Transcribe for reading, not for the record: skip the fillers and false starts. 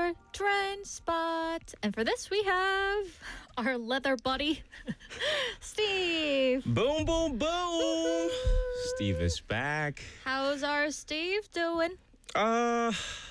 our trend spot. And for this, we have our leather buddy, Steve. Boom, boom, boom. Woo-hoo. Steve is back. How's our Steve doing?